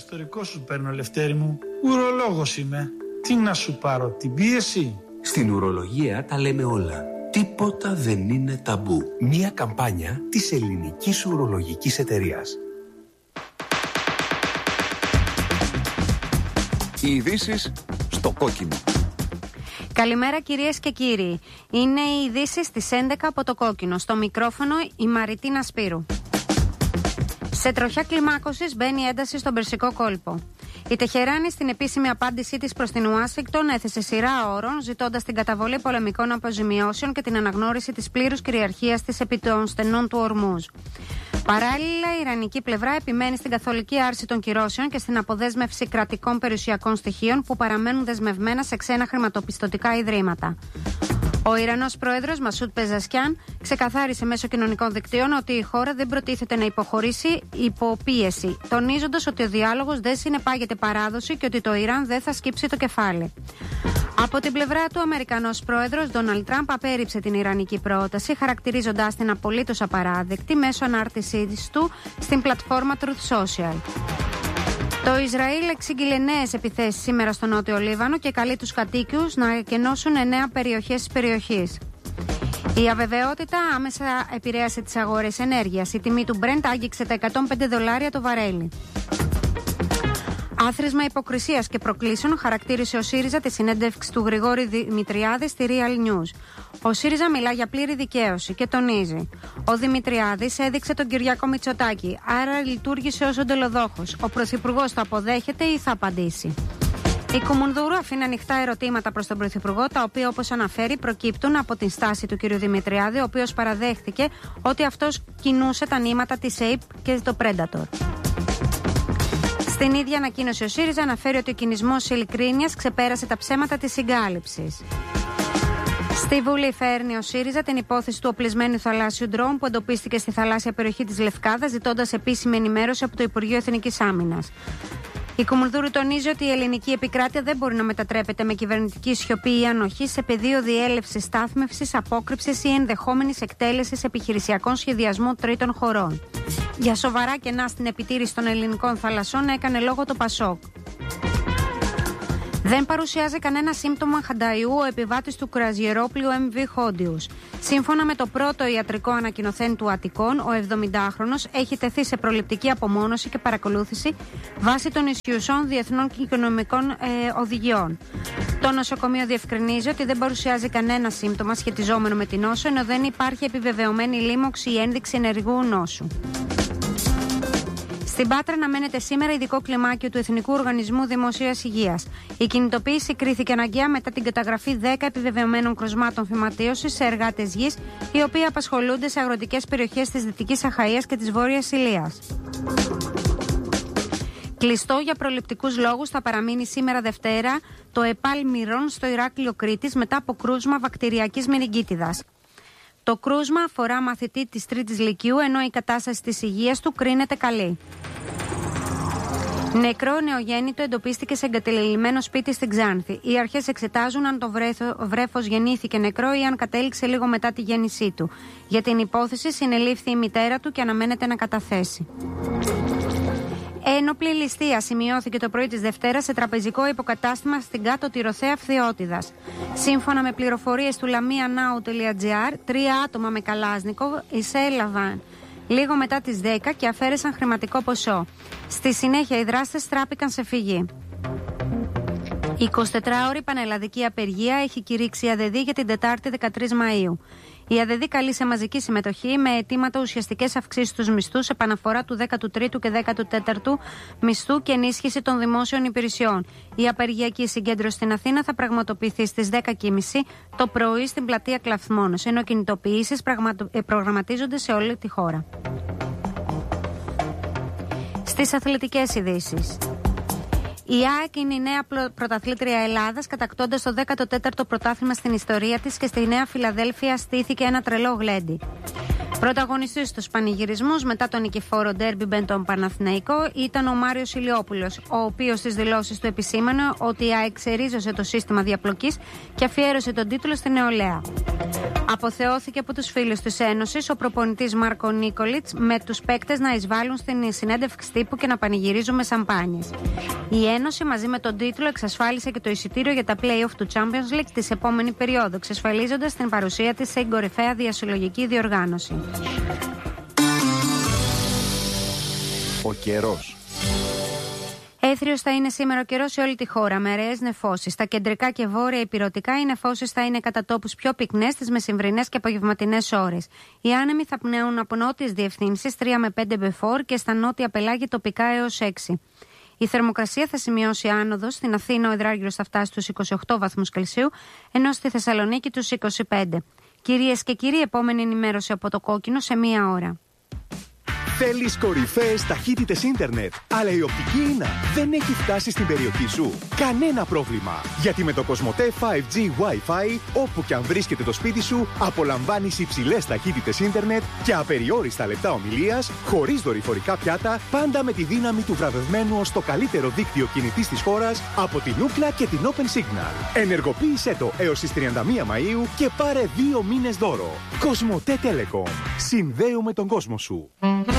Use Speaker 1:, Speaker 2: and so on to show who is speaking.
Speaker 1: ιστορικό σου παίρνω, Λευτέρη μου. Ουρολόγος είμαι. Τι να σου πάρω, την πίεση?
Speaker 2: Στην ουρολογία τα λέμε όλα. Τίποτα δεν είναι ταμπού. Μία καμπάνια της Ελληνικής Ουρολογικής Εταιρείας. Οι ειδήσεις στο κόκκινο.
Speaker 3: Καλημέρα κυρίες και κύριοι. Είναι οι ειδήσεις στις 11 από το κόκκινο. Στο μικρόφωνο η Μαριτίνα Σπύρου. Σε τροχιά κλιμάκωσης μπαίνει ένταση στον Περσικό κόλπο. Η Τεχεράνη στην επίσημη απάντησή της προς την Ουάσιγκτον έθεσε σειρά όρων, ζητώντας την καταβολή πολεμικών αποζημιώσεων και την αναγνώριση της πλήρους κυριαρχίας της επί των στενών του Ορμούζ. Παράλληλα, η ιρανική πλευρά επιμένει στην καθολική άρση των κυρώσεων και στην αποδέσμευση κρατικών περιουσιακών στοιχείων που παραμένουν δεσμευμένα σε ξένα χρηματοπιστωτικά ιδρύματα. Ο Ιρανός πρόεδρος Μασούτ Πεζασκιάν ξεκαθάρισε μέσω κοινωνικών δικτύων ότι η χώρα δεν προτίθεται να υποχωρήσει υπό πίεση, τονίζοντας ότι ο διάλογος δεν συνεπάγεται παράδοση και ότι το Ιράν δεν θα σκύψει το κεφάλι. Από την πλευρά του, ο Αμερικανός πρόεδρος Ντόναλντ Τραμπ απέρριψε την ιρανική πρόταση, χαρακτηρίζοντας την απολύτως απαράδεκτη μέσω ανάρτησής του στην πλατφόρμα Truth Social. Το Ισραήλ εξήγηλε νέες επιθέσεις σήμερα στο Νότιο Λίβανο και καλεί τους κατοίκους να εκενώσουν 9 περιοχές της περιοχής. Η αβεβαιότητα άμεσα επηρέασε τις αγορές ενέργειας. Η τιμή του Brent άγγιξε τα $105 το βαρέλι. Άθροισμα υποκρισίας και προκλήσεων χαρακτήρισε ο ΣΥΡΙΖΑ τη συνέντευξη του Γρηγόρη Δημητριάδη στη Real News. Ο ΣΥΡΙΖΑ μιλά για πλήρη δικαίωση και τονίζει: ο Δημητριάδης έδειξε τον Κυριάκο Μητσοτάκη, άρα λειτουργήσε ως οντελοδόχος. Ο Πρωθυπουργός το αποδέχεται ή θα απαντήσει? Η Κουμουνδούρου αφήνει ανοιχτά ερωτήματα προς τον Πρωθυπουργό, τα οποία, όπως αναφέρει, προκύπτουν από την στάση του κ. Δημητριάδη, ο οποίος παραδέχτηκε ότι αυτός κινούσε τα νήματα της ΑΕΠ και το Predator. Στην ίδια ανακοίνωση, ο ΣΥΡΙΖΑ αναφέρει ότι ο κινησμός ειλικρίνειας ξεπέρασε τα ψέματα της συγκάλυψης. Στη Βουλή φέρνει ο ΣΥΡΙΖΑ την υπόθεση του οπλισμένου θαλάσσιου ντρόουν που εντοπίστηκε στη θαλάσσια περιοχή της Λευκάδας, ζητώντας επίσημη ενημέρωση από το Υπουργείο Εθνικής Άμυνας. Η Κουμουνδούρου τονίζει ότι η ελληνική επικράτεια δεν μπορεί να μετατρέπεται με κυβερνητική σιωπή ή ανοχή σε πεδίο διέλευσης, στάθμευσης, απόκρυψης ή ενδεχόμενης εκτέλεσης επιχειρησιακών σχεδιασμών τρίτων χωρών. Για σοβαρά κενά στην επιτήρηση των ελληνικών θαλασσών έκανε λόγο το ΠΑΣΟΚ. Δεν παρουσιάζει κανένα σύμπτωμα χανταϊού ο επιβάτης του κρουαζιερόπλοιου MV Χόντιους. Σύμφωνα με το πρώτο ιατρικό ανακοινωθέν του Αττικών, ο 70χρονος έχει τεθεί σε προληπτική απομόνωση και παρακολούθηση βάσει των ισχυουσών διεθνών και οικονομικών οδηγιών. Το νοσοκομείο διευκρινίζει ότι δεν παρουσιάζει κανένα σύμπτωμα σχετιζόμενο με την νόσο, ενώ δεν υπάρχει επιβεβαιωμένη λίμωξη ή ένδειξη ενεργού νόσου. Στην Πάτρα αναμένεται σήμερα ειδικό κλιμάκιο του Εθνικού Οργανισμού Δημοσίας Υγείας. Η κινητοποίηση κρίθηκε αναγκαία μετά την καταγραφή 10 επιβεβαιωμένων κρουσμάτων φυματίωσης σε εργάτες γης, οι οποίοι απασχολούνται σε αγροτικές περιοχές της Δυτικής Αχαΐας και της Βόρειας Ηλίας. Κλειστό για προληπτικούς λόγους θα παραμείνει σήμερα Δευτέρα το ΕΠΑΛ Μυρών στο Ηράκλειο Κρήτης μετά από κρούσμα βακτηριακής μυριγκίτιδας. Το κρούσμα αφορά μαθητή της 3ης Λυκείου, ενώ η κατάσταση της υγείας του κρίνεται καλή. Νεκρό νεογέννητο εντοπίστηκε σε εγκατελειμμένο σπίτι στην Ξάνθη. Οι αρχές εξετάζουν αν το βρέφος γεννήθηκε νεκρό ή αν κατέληξε λίγο μετά τη γέννησή του. Για την υπόθεση συνελήφθη η μητέρα του και αναμένεται να καταθέσει. Ένοπλη ληστεία σημειώθηκε το πρωί της Δευτέρας σε τραπεζικό υποκατάστημα στην κάτω Τυροθέα Φθιώτιδας. Σύμφωνα με πληροφορίες του lamianau.gr, 3 άτομα με καλάζνικο εισέλαβαν λίγο μετά τις 10 και αφαίρεσαν χρηματικό ποσό. Στη συνέχεια οι δράστες στράπηκαν σε φυγή. Η 24ωρη πανελλαδική απεργία έχει κηρύξει η ΑΔΔ για την Τετάρτη 13 Μαΐου. Η ΑΔΔ καλεί σε μαζική συμμετοχή με αιτήματα ουσιαστικές αυξήσεις στους μισθούς, επαναφορά του 13ου και 14ου μισθού και ενίσχυση των δημόσιων υπηρεσιών. Η απεργιακή συγκέντρωση στην Αθήνα θα πραγματοποιηθεί στις 10:30 το πρωί στην πλατεία Κλαθμόνος, ενώ κινητοποιήσεις προγραμματίζονται σε όλη τη χώρα. Στις αθλητικές ειδήσεις. Η ΑΕΚ είναι η νέα πρωταθλήτρια Ελλάδας, κατακτώντας το 14ο πρωτάθλημα στην ιστορία της και στη Νέα Φιλαδέλφια στήθηκε ένα τρελό γλέντι. Πρωταγωνιστής στους πανηγυρισμούς μετά τον νικηφόρο ντέρμπι μπεν τον Παναθηναϊκό ήταν ο Μάριος Ηλιόπουλος, ο οποίος στις δηλώσεις του επισήμανε ότι η ΑΕΚ ξερίζωσε το σύστημα διαπλοκής και αφιέρωσε τον τίτλο στην νεολαία. Αποθεώθηκε από τους φίλους της Ένωσης ο προπονητής Μάρκο Νίκολιτς με τους παίκτες να εισβάλλουν στην συνέντευξη τύπου και να πανηγυρίζουν με σαμπάνιες. Η Ένωση μαζί με τον τίτλο εξασφάλισε και το εισιτήριο για τα play-off του Champions League της επόμενη περίοδου, εξασφαλίζοντας την παρουσία της σε κορυφαία διασυλλογική διοργάνωση.
Speaker 4: Ο καιρός.
Speaker 3: Έθριος θα είναι σήμερα ο καιρός σε όλη τη χώρα, με αραιές νεφώσεις. Στα κεντρικά και βόρεια ηπειρωτικά οι νεφώσεις θα είναι κατά τόπους πιο πυκνές τις μεσημβρινές και απογευματινές ώρες. Οι άνεμοι θα πνέουν από νότιες διευθύνσεις 3 με 5 μποφόρ και στα νότια πελάγη τοπικά έως 6. Η θερμοκρασία θα σημειώσει άνοδος. Στην Αθήνα ο υδράργυρος θα φτάσει στους 28 βαθμούς Κελσίου, ενώ στη Θεσσαλονίκη τους 25. Κυρίες και κύριοι, επόμενη ενημέρωση από το Κόκκινο σε 1 ώρα.
Speaker 4: Θέλεις κορυφαίες ταχύτητες ίντερνετ, αλλά η οπτική ίνα δεν έχει φτάσει στην περιοχή σου? Κανένα πρόβλημα, γιατί με το Κοσμοτέ 5G Wi-Fi, όπου και αν βρίσκεται το σπίτι σου, απολαμβάνεις υψηλές ταχύτητες ίντερνετ και απεριόριστα λεπτά ομιλίας, χωρίς δορυφορικά πιάτα, πάντα με τη δύναμη του βραβευμένου ως το καλύτερο δίκτυο κινητής της χώρας από την Ookla και την Open Signal. Ενεργοποίησέ το έως τις 31 Μαΐου και πάρε 2 μήνες δώρο. Κοσμοτέ Telecom. Συνδέουμε τον κόσμο σου.